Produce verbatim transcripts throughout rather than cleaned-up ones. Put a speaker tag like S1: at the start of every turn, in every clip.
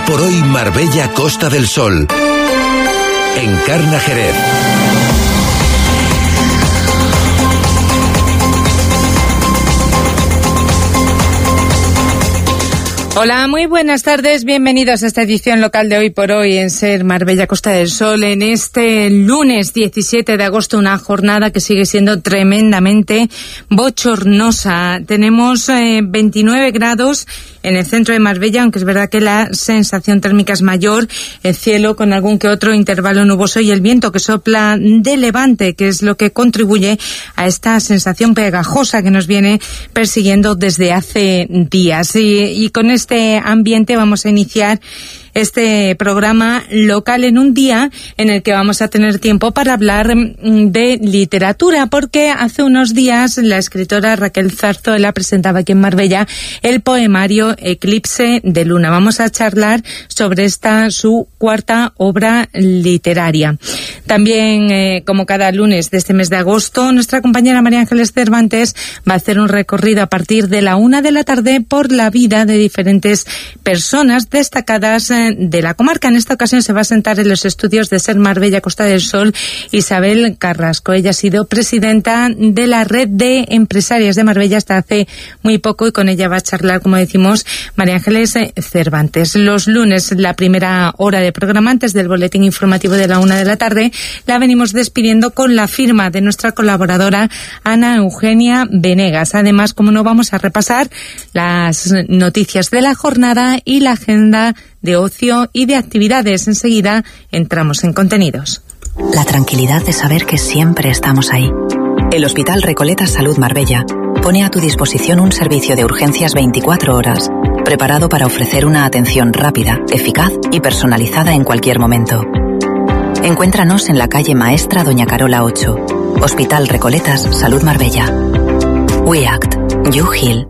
S1: por Hoy Marbella Costa del Sol. Encarna Jerez.
S2: Hola, muy buenas tardes, bienvenidos a esta edición local de Hoy por Hoy en Ser Marbella Costa del Sol en este lunes diecisiete de agosto, una jornada que sigue siendo tremendamente bochornosa. Tenemos eh, veintinueve grados en el centro de Marbella, aunque es verdad que la sensación térmica es mayor, el cielo con algún que otro intervalo nuboso y el viento que sopla de levante, que es lo que contribuye a esta sensación pegajosa que nos viene persiguiendo desde hace días. Y, y con este este ambiente vamos a iniciar este programa local en un día en el que vamos a tener tiempo para hablar de literatura, porque hace unos días la escritora Raquel Zarzuela presentaba aquí en Marbella el poemario Eclipse de Luna. Vamos a charlar sobre esta, su cuarta obra literaria. También, eh, como cada lunes de este mes de agosto, nuestra compañera María Ángeles Cervantes va a hacer un recorrido a partir de la una de la tarde por la vida de diferentes personas destacadas eh, de la comarca. En esta ocasión se va a sentar en los estudios de Ser Marbella Costa del Sol Isabel Carrasco. Ella ha sido presidenta de la Red de Empresarias de Marbella hasta hace muy poco y con ella va a charlar, como decimos, María Ángeles Cervantes. Los lunes, la primera hora de programa antes del boletín informativo de la una de la tarde, la venimos despidiendo con la firma de nuestra colaboradora Ana Eugenia Venegas. Además, como no, vamos a repasar las noticias de la jornada y la agenda de ocio y de actividades. Enseguida entramos en contenidos.
S3: La tranquilidad de saber que siempre estamos ahí. El Hospital Recoletas Salud Marbella pone a tu disposición un servicio de urgencias veinticuatro horas, preparado para ofrecer una atención rápida, eficaz y personalizada en cualquier momento. Encuéntranos en la calle Maestra Doña Carola ocho. Hospital Recoletas Salud Marbella. We act, you heal.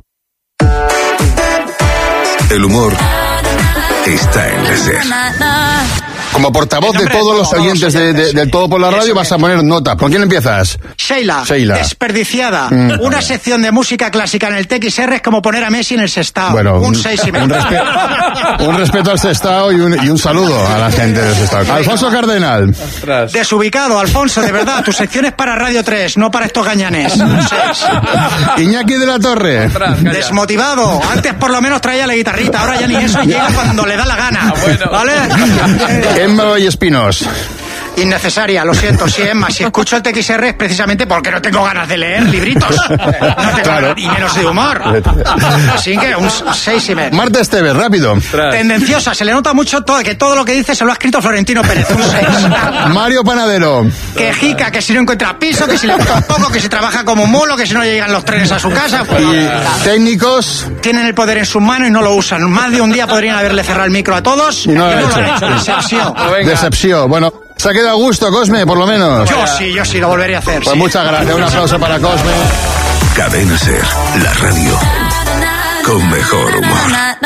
S1: El humor está en la SER.
S4: Como portavoz de todos los oyentes de, de, del Todo por la Radio vas a poner nota. ¿Con quién empiezas?
S5: Sheila,
S4: Sheila.
S5: Desperdiciada.
S4: Mm.
S5: Una sección de música clásica en el T X R es como poner a Messi en el Sestao.
S4: Bueno,
S5: un seis y medio.
S4: Un, respe- un respeto al Sestao y un, y un saludo a la gente del Sestao. Alfonso Cardenal.
S5: Desubicado, Alfonso, de verdad. Tu sección es para Radio tres, no para estos gañanes. Un seis.
S4: Iñaki de la Torre.
S5: Desmotivado. Antes por lo menos traía la guitarrita, ahora ya ni eso, llega cuando le da la gana. ¿Vale?
S4: Emma Vallespinos.
S5: Innecesaria, lo siento, sí, Emma. Si escucho el T X R es precisamente porque no tengo ganas de leer libritos. No tengo
S4: Claro.
S5: ganas, y menos de humor. Así que un seis y medio.
S4: Marta Esteves, rápido.
S5: Tendenciosa, se le nota mucho todo, que todo lo que dice se lo ha escrito Florentino Pérez. Un seis.
S4: Mario Panadero.
S5: Quejica, que si no encuentra piso, que si le gusta un poco, que si trabaja como un mulo, que si no llegan los trenes a su casa. Pues,
S4: Y técnicos.
S5: tienen el poder en sus manos y no lo usan. Más de un día podrían haberle cerrado el micro a todos
S4: Y no lo
S5: y
S4: han
S5: no lo
S4: hecho.
S5: han hecho. Decepción.
S4: Decepción. Bueno, se ha quedado a gusto, Cosme, por lo menos.
S5: Yo sí, yo sí, lo volveré a hacer.
S4: Pues
S5: sí.
S4: muchas gracias. Un aplauso para Cosme.
S1: Cadena SER, la radio con mejor humor.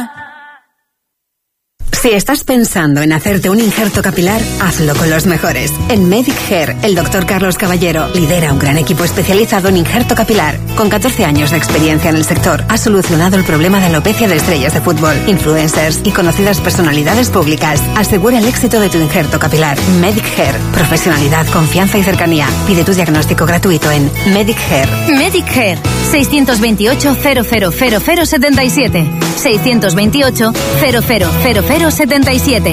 S3: Si estás pensando en hacerte un injerto capilar, hazlo con los mejores. En Medic Hair, el doctor Carlos Caballero lidera un gran equipo especializado en injerto capilar. Con catorce años de experiencia en el sector, ha solucionado el problema de alopecia de estrellas de fútbol, influencers y conocidas personalidades públicas. Asegura el éxito de tu injerto capilar. Medic Hair. Profesionalidad, confianza y cercanía. Pide tu diagnóstico gratuito en Medic Hair.
S6: Medic Hair, seiscientos veintiocho, cero cero cero cero setenta y siete. seiscientos veintiocho, cero cero cero cero setenta y siete.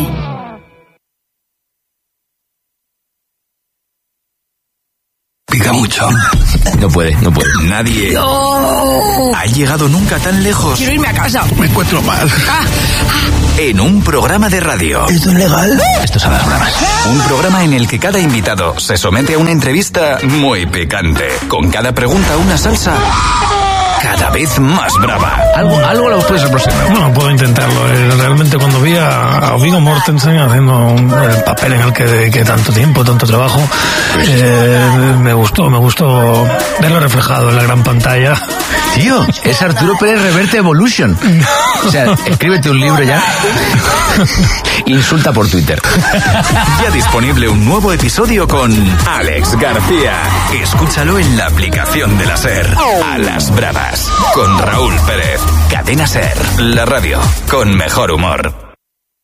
S1: Pica mucho.
S7: No puede, no puede.
S1: Nadie ha llegado nunca tan lejos.
S6: Quiero irme a casa.
S1: Me encuentro mal. En un programa de radio.
S7: ¿Esto es legal? Esto son las bromas.
S1: Un programa en el que cada invitado se somete a una entrevista muy picante. Con cada pregunta una salsa cada vez más brava.
S7: Algo, algo lo puedes aproximar.
S8: No, puedo intentarlo. Eh, Realmente cuando vi a, a Viggo Mortensen haciendo un, el papel en el que dediqué tanto tiempo, tanto trabajo, eh, me gustó, me gustó verlo reflejado en la gran pantalla.
S7: Tío, es Arturo Pérez Reverte Evolution. O sea, escríbete un libro ya. Insulta por Twitter.
S1: Ya disponible un nuevo episodio con Alex García. Escúchalo en la aplicación de la SER. A las bravas. Con Raúl Pérez. Cadena SER. La radio con mejor humor.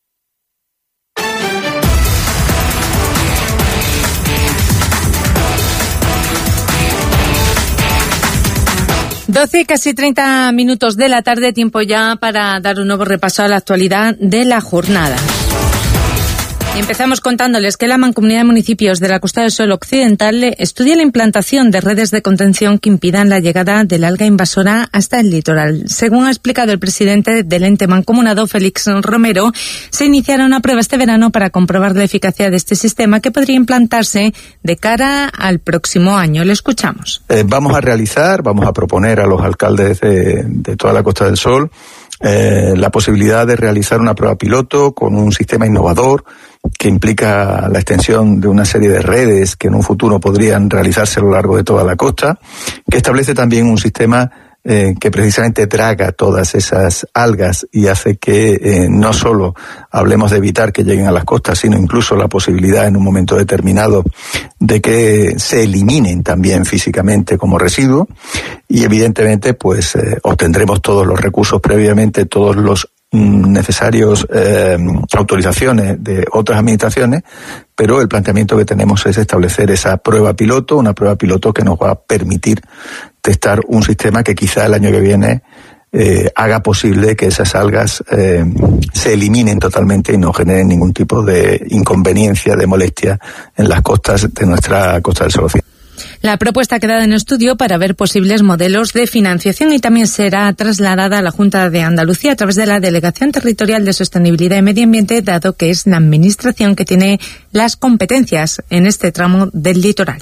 S2: doce, casi treinta minutos de la tarde, tiempo ya para dar un nuevo repaso a la actualidad de la jornada. Y empezamos contándoles que la Mancomunidad de Municipios de la Costa del Sol Occidental estudia la implantación de redes de contención que impidan la llegada del alga invasora hasta el litoral. Según ha explicado el presidente del ente mancomunado, Félix Romero, se iniciará una prueba este verano para comprobar la eficacia de este sistema que podría implantarse de cara al próximo año. Le escuchamos.
S9: Eh, vamos a realizar, vamos a proponer a los alcaldes de, de toda la Costa del Sol eh, la posibilidad de realizar una prueba piloto con un sistema innovador que implica la extensión de una serie de redes que en un futuro podrían realizarse a lo largo de toda la costa, que establece también un sistema eh, que precisamente traga todas esas algas y hace que eh, no solo hablemos de evitar que lleguen a las costas, sino incluso la posibilidad en un momento determinado de que se eliminen también físicamente como residuo, y evidentemente pues eh, obtendremos todos los recursos previamente, todos los necesarios eh, autorizaciones de otras administraciones, pero el planteamiento que tenemos es establecer esa prueba piloto, una prueba piloto que nos va a permitir testar un sistema que quizá el año que viene eh, haga posible que esas algas eh, se eliminen totalmente y no generen ningún tipo de inconveniencia, de molestia en las costas de nuestra Costa del Sol Occidental.
S2: La propuesta ha quedado en estudio para ver posibles modelos de financiación y también será trasladada a la Junta de Andalucía a través de la Delegación Territorial de Sostenibilidad y Medio Ambiente, dado que es la administración que tiene las competencias en este tramo del litoral.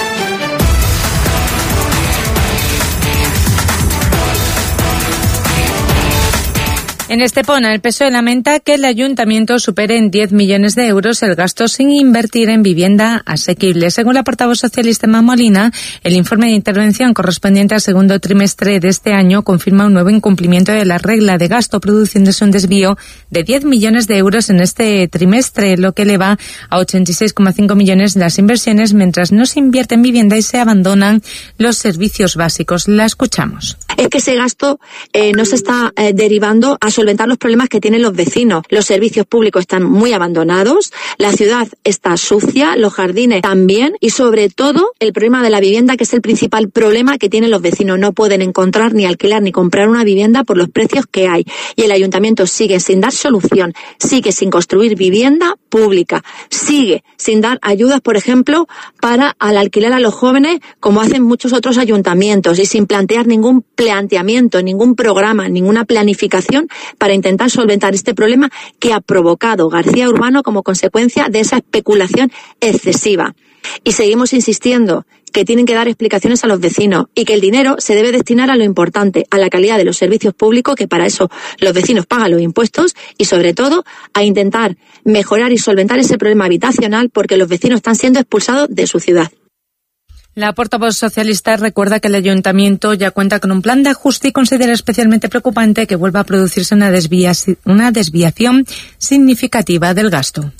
S2: En Estepona, el P S O E lamenta que el ayuntamiento supere en diez millones de euros el gasto sin invertir en vivienda asequible. Según la portavoz socialista Emma Molina, el informe de intervención correspondiente al segundo trimestre de este año confirma un nuevo incumplimiento de la regla de gasto, produciéndose un desvío de diez millones de euros en este trimestre, lo que eleva a ochenta y seis coma cinco millones las inversiones, mientras no se invierte en vivienda y se abandonan los servicios básicos. La escuchamos.
S10: Es que ese gasto eh, no se está eh, derivando a solventar los problemas que tienen los vecinos. Los servicios públicos están muy abandonados, la ciudad está sucia, los jardines también, y sobre todo el problema de la vivienda, que es el principal problema que tienen los vecinos. No pueden encontrar ni alquilar ni comprar una vivienda por los precios que hay. Y el ayuntamiento sigue sin dar solución, sigue sin construir vivienda pública, sigue sin dar ayudas, por ejemplo, para al alquilar a los jóvenes, como hacen muchos otros ayuntamientos, y sin plantear ningún planteamiento, ningún programa, ninguna planificación para intentar solventar este problema que ha provocado García Urbano como consecuencia de esa especulación excesiva. Y seguimos insistiendo que tienen que dar explicaciones a los vecinos y que el dinero se debe destinar a lo importante, a la calidad de los servicios públicos, que para eso los vecinos pagan los impuestos, y sobre todo a intentar mejorar y solventar ese problema habitacional, porque los vecinos están siendo expulsados de su ciudad.
S2: La portavoz socialista recuerda que el ayuntamiento ya cuenta con un plan de ajuste y considera especialmente preocupante que vuelva a producirse una, desvia- una desviación significativa del gasto.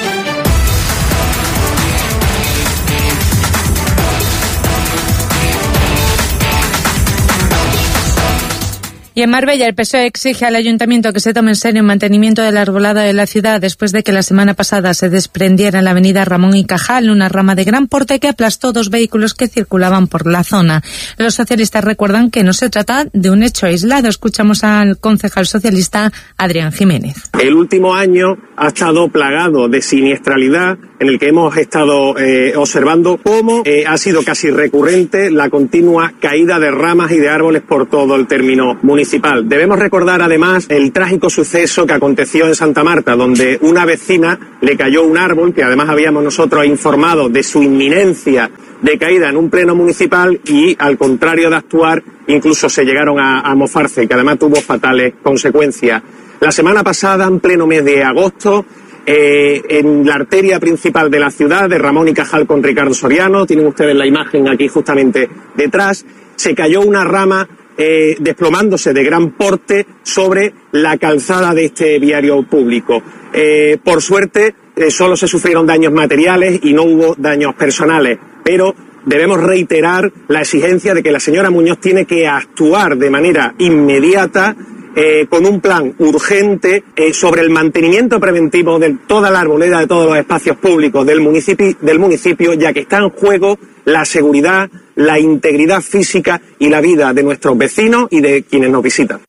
S2: Y en Marbella, el P S O E exige al ayuntamiento que se tome en serio el mantenimiento del arbolado de la ciudad después de que la semana pasada se desprendiera en la avenida Ramón y Cajal una rama de gran porte que aplastó dos vehículos que circulaban por la zona. Los socialistas recuerdan que no se trata de un hecho aislado. Escuchamos al concejal socialista Adrián Jiménez.
S11: El último año ha estado plagado de siniestralidad, en el que hemos estado eh, observando cómo eh, ha sido casi recurrente la continua caída de ramas y de árboles por todo el término municipal. Debemos recordar además el trágico suceso que aconteció en Santa Marta, donde una vecina le cayó un árbol, que además habíamos nosotros informado de su inminencia de caída en un pleno municipal, y al contrario de actuar, incluso se llegaron a, a mofarse, que además tuvo fatales consecuencias. La semana pasada, en pleno mes de agosto, eh, en la arteria principal de la ciudad, de Ramón y Cajal con Ricardo Soriano, tienen ustedes la imagen aquí justamente detrás, se cayó una rama Eh, desplomándose de gran porte sobre la calzada de este viario público. Eh, por suerte, eh, solo se sufrieron daños materiales y no hubo daños personales, pero debemos reiterar la exigencia de que la señora Muñoz tiene que actuar de manera inmediata, eh, con un plan urgente eh, sobre el mantenimiento preventivo de toda la arboleda, de todos los espacios públicos del municipio, del municipio, ya que está en juego la seguridad, la integridad física y la vida de nuestros vecinos y de quienes nos visitan.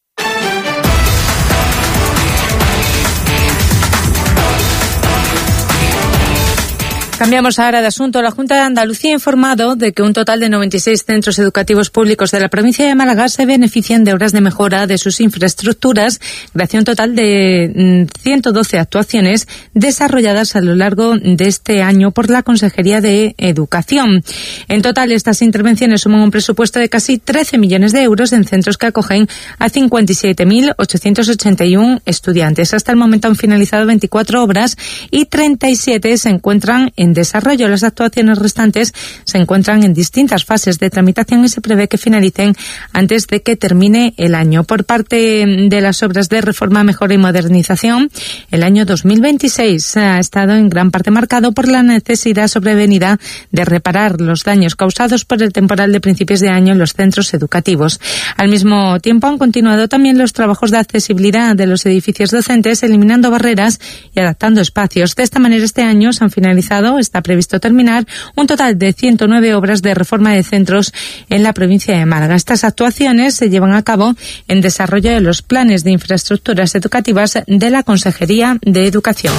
S2: Cambiamos ahora de asunto. La Junta de Andalucía ha informado de que un total de noventa y seis centros educativos públicos de la provincia de Málaga se benefician de obras de mejora de sus infraestructuras, gracias a un total de ciento doce actuaciones desarrolladas a lo largo de este año por la Consejería de Educación. En total, estas intervenciones suman un presupuesto de casi trece millones de euros en centros que acogen a cincuenta y siete mil ochocientos ochenta y uno estudiantes. Hasta el momento han finalizado veinticuatro obras y treinta y siete se encuentran en desarrollo. Las actuaciones restantes se encuentran en distintas fases de tramitación y se prevé que finalicen antes de que termine el año. Por parte de las obras de reforma, mejora y modernización, el año dos mil veintiséis ha estado en gran parte marcado por la necesidad sobrevenida de reparar los daños causados por el temporal de principios de año en los centros educativos. Al mismo tiempo, han continuado también los trabajos de accesibilidad de los edificios docentes, eliminando barreras y adaptando espacios. De esta manera, este año se han finalizado, está previsto terminar, un total de ciento nueve obras de reforma de centros en la provincia de Málaga. Estas actuaciones se llevan a cabo en desarrollo de los planes de infraestructuras educativas de la Consejería de Educación.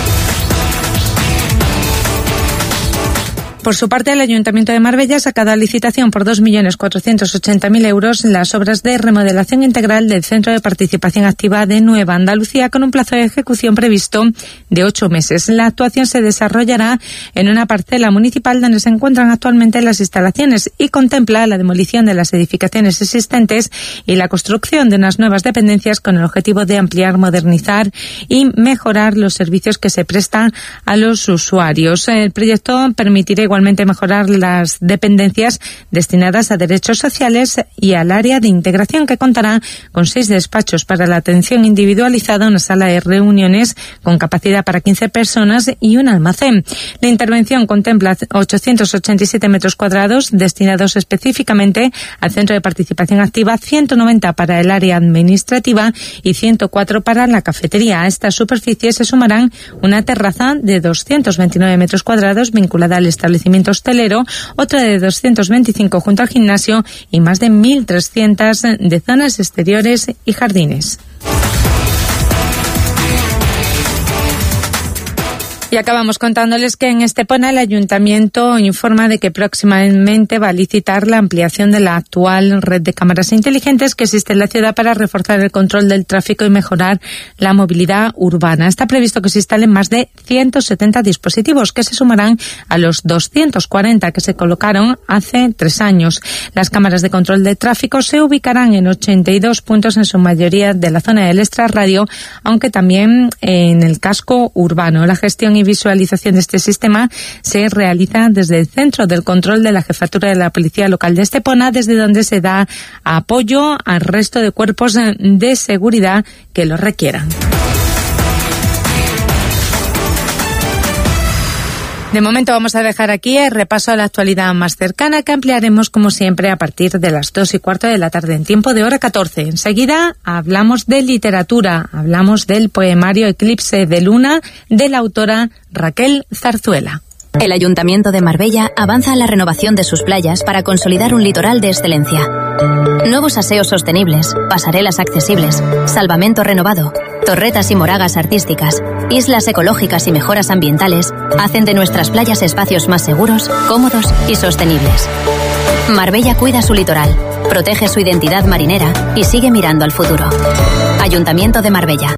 S2: Por su parte, el Ayuntamiento de Marbella ha sacado a licitación por dos millones cuatrocientos ochenta mil euros las obras de remodelación integral del Centro de Participación Activa de Nueva Andalucía, con un plazo de ejecución previsto de ocho meses. La actuación se desarrollará en una parcela municipal donde se encuentran actualmente las instalaciones y contempla la demolición de las edificaciones existentes y la construcción de unas nuevas dependencias con el objetivo de ampliar, modernizar y mejorar los servicios que se prestan a los usuarios. El proyecto permitirá igualmente mejorar las dependencias destinadas a derechos sociales y al área de integración, que contará con seis despachos para la atención individualizada, una sala de reuniones con capacidad para quince personas y un almacén. La intervención contempla ochocientos ochenta y siete metros cuadrados destinados específicamente al Centro de Participación Activa, ciento noventa para el área administrativa y ciento cuatro para la cafetería. A estas superficies se sumarán una terraza de doscientos veintinueve metros cuadrados vinculada al establecimiento hostelero, otra de doscientos veinticinco junto al gimnasio y más de mil trescientas de zonas exteriores y jardines. Y acabamos contándoles que en Estepona el Ayuntamiento informa de que próximamente va a licitar la ampliación de la actual red de cámaras inteligentes que existe en la ciudad para reforzar el control del tráfico y mejorar la movilidad urbana. Está previsto que se instalen más de ciento setenta dispositivos que se sumarán a los doscientos cuarenta que se colocaron hace tres años. Las cámaras de control de tráfico se ubicarán en ochenta y dos puntos, en su mayoría de la zona del extrarradio, aunque también en el casco urbano. La gestión y visualización de este sistema se realiza desde el Centro del Control de la Jefatura de la Policía Local de Estepona, desde donde se da apoyo al resto de cuerpos de seguridad que lo requieran. De momento vamos a dejar aquí el repaso a la actualidad más cercana, que ampliaremos como siempre a partir de las dos y cuarto de la tarde en tiempo de hora catorce. Enseguida hablamos de literatura, hablamos del poemario Eclipse de Luna de la autora Raquel Zarzuela.
S6: El Ayuntamiento de Marbella avanza en la renovación de sus playas para consolidar un litoral de excelencia. Nuevos aseos sostenibles, pasarelas accesibles, salvamento renovado, torretas y moragas artísticas, islas ecológicas y mejoras ambientales hacen de nuestras playas espacios más seguros, cómodos y sostenibles. Marbella cuida su litoral, protege su identidad marinera y sigue mirando al futuro. Ayuntamiento de Marbella.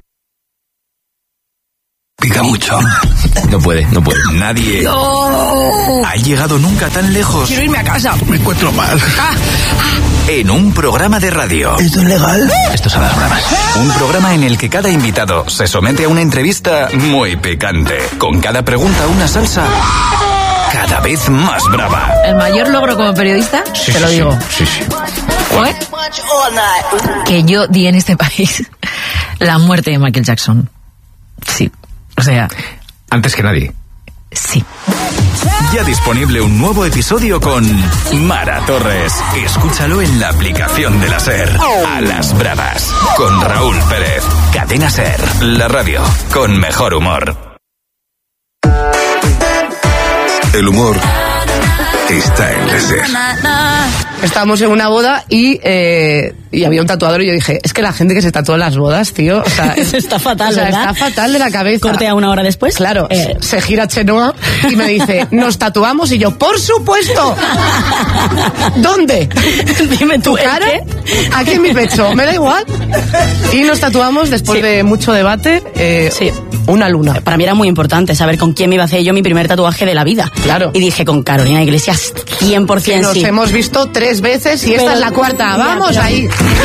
S1: Pica mucho. No puede, no puede. Nadie
S12: No.
S1: ha llegado nunca tan lejos.
S12: Quiero irme a casa.
S1: Me encuentro mal.
S12: Ah,
S1: En un programa de radio.
S12: ¿Esto es legal?
S1: Esto es a las bravas. Un programa en el que cada invitado se somete a una entrevista muy picante. Con cada pregunta una salsa cada vez más brava.
S13: El mayor logro como periodista,
S1: Sí,
S13: te
S1: sí,
S13: lo
S1: sí,
S13: digo.
S1: Sí, sí.
S13: Fue que yo di en este país la muerte de Michael Jackson. Sí. O sea...
S7: Antes que nadie.
S13: Sí.
S1: Ya disponible un nuevo episodio con Mara Torres. Escúchalo en la aplicación de la SER. A las bravas. Con Raúl Pérez. Cadena SER. La radio con mejor humor.
S14: El humor
S1: está en la SER.
S14: Estábamos en una boda y, eh, y había un tatuador y yo dije, es que la gente que se tatúa en las bodas, tío, o sea,
S13: está fatal,
S14: o sea,
S13: ¿verdad?
S14: Está fatal de la cabeza.
S13: Cortea una hora después.
S14: Claro,
S13: eh.
S14: se gira Chenoa y me dice, ¿nos tatuamos? Y yo, ¡por supuesto! ¿Dónde?
S13: Dime tú,
S14: ¿Tu cara? Aquí en mi pecho, me da igual. Y nos tatuamos después sí. de mucho debate. Eh,
S13: sí.
S14: Una luna.
S13: Para mí era muy importante saber con quién me iba a hacer yo mi primer tatuaje de la vida.
S14: Claro.
S13: Y dije, con Carolina Iglesias, cien por ciento
S14: Nos
S13: sí.
S14: hemos visto tres veces y esta
S13: Pero,
S14: es la cuarta. ¡Vamos
S13: ya, pero...
S14: ahí!